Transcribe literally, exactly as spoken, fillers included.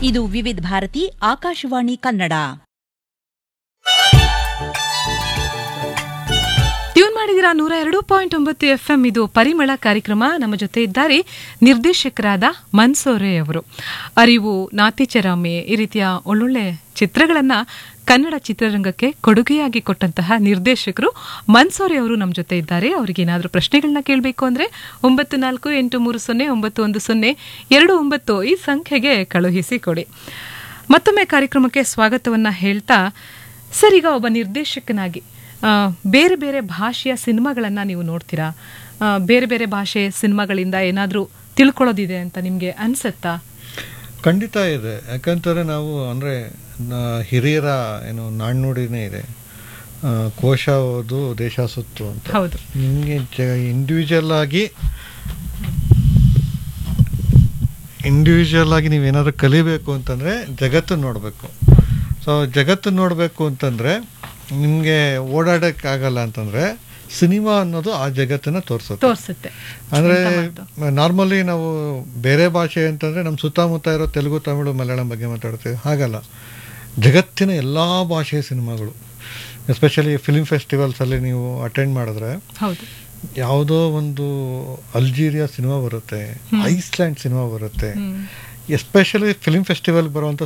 ಇದು ವಿವಿಧ ಭಾರತಿ ಆಕಾಶವಾಣಿ ಕನ್ನಡ. ಟ್ಯೂನ್ ಮಾಡಿದಿರಾ ನೂರ ಎರಡು ಪಾಯಿಂಟ್ ಒಂಬತ್ತು ಎಫ್ ಎಂ. ಇದು ಪರಿಮಳ ಕಾರ್ಯಕ್ರಮ. ನಮ್ಮ ಜೊತೆ ಇದ್ದಾರೆ ನಿರ್ದೇಶಕರಾದ ಮನ್ಸೂರೆ ಅವರು. ಅರಿವು, ನಾತಿಚರಾಮಿ ಈ ರೀತಿಯ ಒಳ್ಳೊಳ್ಳೆ ಚಿತ್ರಗಳನ್ನ ಕನ್ನಡ ಚಿತ್ರರಂಗಕ್ಕೆ ಕೊಡುಗೆಯಾಗಿ ಕೊಟ್ಟಂತಹ ನಿರ್ದೇಶಕರು ಮನ್ಸೂರೆ ಅವರು ನಮ್ಮ ಜೊತೆ ಇದ್ದಾರೆ. ಅವರಿಗೆ ಏನಾದರೂ ಪ್ರಶ್ನೆಗಳನ್ನ ಕೇಳಬೇಕು ಅಂದ್ರೆ ಒಂಬತ್ತು ನಾಲ್ಕು ಎಂಟು ಮೂರು ಸೊನ್ನೆ ಒಂಬತ್ತು ಒಂದು ಸೊನ್ನೆ ಎರಡು ಒಂಬತ್ತು ಈ ಸಂಖ್ಯೆಗೆ ಕಳುಹಿಸಿ ಕೊಡಿ. ಮತ್ತೊಮ್ಮೆ ಕಾರ್ಯಕ್ರಮಕ್ಕೆ ಸ್ವಾಗತವನ್ನ ಹೇಳ್ತಾ, ಸರ್, ಈಗ ಒಬ್ಬ ನಿರ್ದೇಶಕನಾಗಿ ಬೇರೆ ಬೇರೆ ಭಾಷೆಯ ಸಿನಿಮಾಗಳನ್ನು ನೀವು ನೋಡ್ತೀರಾ. ಬೇರೆ ಬೇರೆ ಭಾಷೆ ಸಿನಿಮಾಗಳಿಂದ ಏನಾದರೂ ತಿಳ್ಕೊಳ್ಳೋದಿದೆ ಅಂತ ನಿಮಗೆ ಅನಿಸುತ್ತಾ? ಖಂಡಿತ ಇದೆ. ಯಾಕಂತಾರೆ ನಾವು ಅಂದರೆ ಹಿರಿಯರ ಏನು ನಾಣ್ಣುಡಿನೇ ಇದೆ, ಕೋಶ ಓದು ದೇಶ ಸುತ್ತು ಅಂತ. ಹೌದು. ನಿಮಗೆ ಇಂಡಿವಿಜುವಲ್ ಆಗಿ ಇಂಡಿವಿಜುವಲ್ ಆಗಿ ನೀವೇನಾದರೂ ಕಲಿಬೇಕು ಅಂತಂದರೆ ಜಗತ್ತನ್ನು ನೋಡಬೇಕು. ಸೊ ಜಗತ್ತನ್ನು ನೋಡಬೇಕು ಅಂತಂದರೆ ನಿಮಗೆ ಓಡಾಡೋಕ್ಕಾಗಲ್ಲ ಅಂತಂದರೆ ಸಿನಿಮಾ ಅನ್ನೋದು ಆ ಜಗತ್ತನ್ನು ತೋರಿಸುತ್ತೆ ತೋರಿಸುತ್ತೆ ಅಂದರೆ ನಾರ್ಮಲಿ ನಾವು ಬೇರೆ ಭಾಷೆ ಅಂತಂದರೆ ನಮ್ಮ ಸುತ್ತಮುತ್ತ ಇರೋ ತೆಲುಗು, ತಮಿಳು, ಮಲಯಾಳಂ ಬಗ್ಗೆ ಮಾತಾಡ್ತೀವಿ. ಹಾಗಲ್ಲ, ಜಗತ್ತಿನ ಎಲ್ಲ ಭಾಷೆಯ ಸಿನಿಮಾಗಳು, ಎಸ್ಪೆಷಲಿ ಫಿಲ್ಮ್ ಫೆಸ್ಟಿವಲ್ಸಲ್ಲಿ ನೀವು ಅಟೆಂಡ್ ಮಾಡಿದ್ರೆ ಹೌದು ಯಾವುದೋ ಒಂದು ಅಲ್ಜೀರಿಯಾ ಸಿನಿಮಾ ಬರುತ್ತೆ, ಐಸ್ಲ್ಯಾಂಡ್ ಸಿನಿಮಾ ಬರುತ್ತೆ. ಎಸ್ಪೆಷಲಿ ಫಿಲ್ಮ್ ಫೆಸ್ಟಿವಲ್ ಬರುವಂಥ